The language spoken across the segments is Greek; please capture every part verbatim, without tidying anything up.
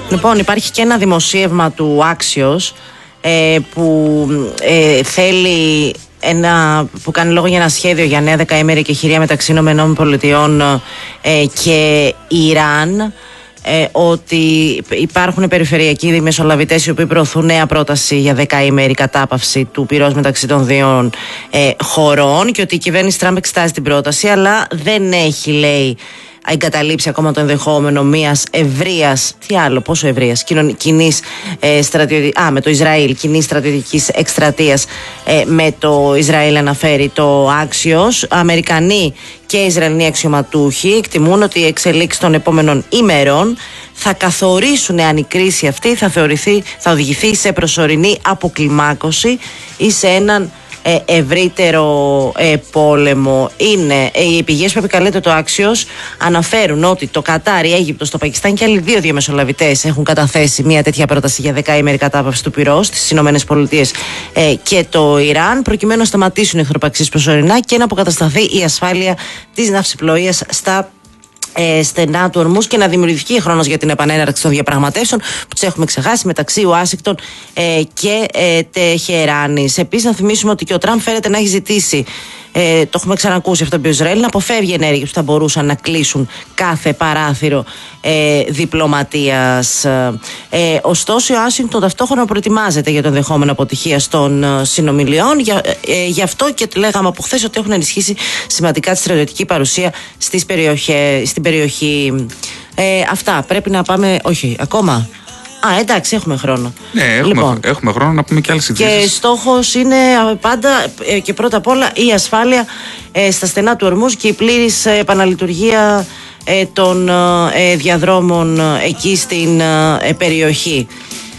Λοιπόν, υπάρχει και ένα δημοσίευμα του Axios ε, που ε, θέλει ένα, που κάνει λόγο για ένα σχέδιο για νέα δεκαήμερη εκεχηρία μεταξύ ΗΠΑ ε, και Ιράν. Ε, ότι υπάρχουν περιφερειακοί δημεσολαβητές οι οποίοι προωθούν νέα πρόταση για δεκαήμερη κατάπαυση του πυρός μεταξύ των δύο ε, χωρών, και ότι η κυβέρνηση Τραμπ εξετάζει την πρόταση, αλλά δεν έχει, λέει, εγκαταλείψει ακόμα το ενδεχόμενο μιας ευρείας, τι άλλο, πόσο ευρείας, κοινής ε, στρατιωτικής, α, με το Ισραήλ, κοινής στρατιωτικής εκστρατείας ε, με το Ισραήλ, αναφέρει το Axios. Αμερικανοί και Ισραηλινοί αξιωματούχοι εκτιμούν ότι οι εξελίξεις των επόμενων ημερών θα καθορίσουν αν η κρίση αυτή θα, θεωρηθεί, θα οδηγηθεί σε προσωρινή αποκλιμάκωση ή σε έναν ε, ευρύτερο ε, πόλεμο. Είναι ε, οι πηγές που επικαλείται το Axios αναφέρουν ότι το Κατάρ, η Αίγυπτος, το Πακιστάν και άλλοι δύο διαμεσολαβητές έχουν καταθέσει μια τέτοια πρόταση για δεκαήμερη κατάπαυση του πυρός στις ΗΠΑ ε, και το Ιράν, προκειμένου να σταματήσουν οι εχθροπραξίες προσωρινά και να αποκατασταθεί η ασφάλεια της ναυσιπλοείας στα Ε, στενά του Ορμούς και να δημιουργηθεί χρόνος για την επανέναρξη των διαπραγματεύσεων που τις έχουμε ξεχάσει μεταξύ Ουάσιγκτον ε, και ε, Τεχεράνης. Επίσης, να θυμίσουμε ότι και ο Τραμπ φαίνεται να έχει ζητήσει, ε, το έχουμε ξανακούσει αυτό από το Ισραήλ, να αποφεύγει ενέργειες που θα μπορούσαν να κλείσουν κάθε παράθυρο ε, διπλωματίας. Ε, ωστόσο, η Ουάσιγκτον ταυτόχρονα προετοιμάζεται για το ενδεχόμενο αποτυχία των ε, συνομιλιών. Για, ε, γι' αυτό και λέγαμε από χθες ότι έχουν ενισχύσει σημαντικά τη στρατιωτική παρουσία στις περιοχές, στην περιοχή. Ε, αυτά. Πρέπει να πάμε. Όχι, ακόμα. Α, εντάξει, έχουμε χρόνο. Ναι, έχουμε, λοιπόν, έχουμε χρόνο να πούμε και άλλες ειδήσεις. Και στόχος είναι πάντα ε, και πρώτα απ' όλα η ασφάλεια ε, στα στενά του Ορμούς και η πλήρης ε, επαναλειτουργία ε, των ε, διαδρόμων ε, εκεί στην ε, περιοχή.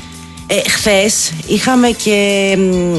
Ε, χθες είχαμε και.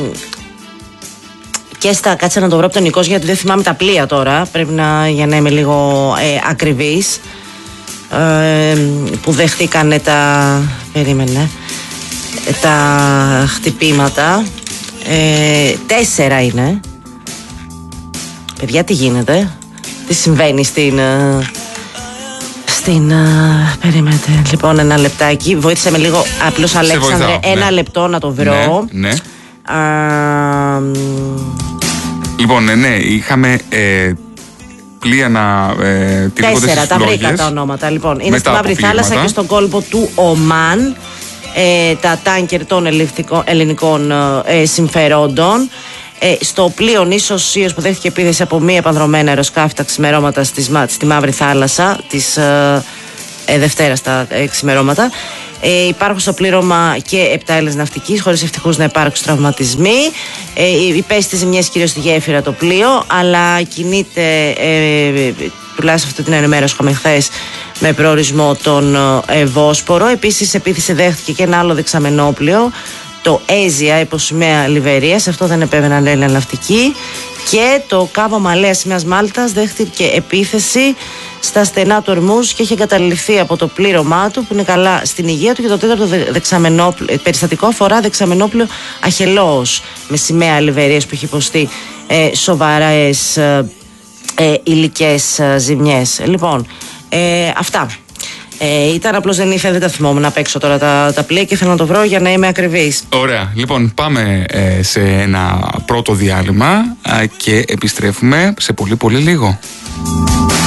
Και στα, κάτσε να το βρω από τον Νικός, γιατί δεν θυμάμαι τα πλοία τώρα. Πρέπει να, για να είμαι λίγο ε, ακριβής. Ε, που δεχτήκανε τα. Περίμενε. Τα χτυπήματα. Ε, τέσσερα είναι. Παιδιά, τι γίνεται? Τι συμβαίνει στην. Στην. Περίμενε. Λοιπόν, ένα λεπτάκι. Βοήθησε με λίγο. Απλώς, Αλέξανδρε, ένα ναι. λεπτό να το βρω. Ναι. ναι. Α, λοιπόν, ναι, ναι, είχαμε ε, πλοία να ε, τυλίγονται στις τέσσερα, τα βρήκα τα ονόματα. Λοιπόν, είναι στη Μαύρη Θάλασσα και στον κόλπο του Ομάν ε, τα τάνκερ των ελληνικών ε, συμφερόντων. Ε, στο πλοίο Νήσος Σύος που δέχτηκε επίθεση από μη επανδρομένα αεροσκάφη τα ξημερώματα στη, στη Μαύρη Θάλασσα της ε, ε, Δευτέρα στα ε, ξημερώματα. Ε, υπάρχουν στο πλήρωμα και επτά Έλληνες ναυτικοί, χωρίς ευτυχώς να υπάρξουν τραυματισμοί. Ε, υπέστη ζημιές κυρίως στη γέφυρα το πλοίο, αλλά κινείται, ε, τουλάχιστον αυτή την ενημέρωση είχαμε χθες, με προορισμό τον ε, Βόσπορο. Επίσης, επίθεση δέχτηκε και ένα άλλο δεξαμενόπλοιο, το Έζια, υπό σημαία Λιβερίας. Αυτό δεν επέβαιναν Έλληνα ναυτικοί. Και το Κάβο Μαλέα σημαίας Μάλτας δέχτηκε επίθεση στα στενά του Ορμούς και έχει εγκαταλειφθεί από το πλήρωμά του, που είναι καλά στην υγεία του. Και το τέταρτο δεξαμενόπλαιο, περιστατικό αφορά δεξαμενόπλαιο Αχελώος με σημαία Λιβερίας, που έχει υποστεί ε, σοβαρές ε, ε, υλικές ε, ζημιές. Λοιπόν, ε, αυτά. Ε, ήταν απλώς δεν ήθελα, δεν τα θυμόμουν να παίξω τώρα τα, τα πλοία και θέλω να το βρω για να είμαι ακριβής. Ωραία. Λοιπόν, πάμε ε, σε ένα πρώτο διάλειμμα ε, και επιστρέφουμε σε πολύ πολύ λίγο.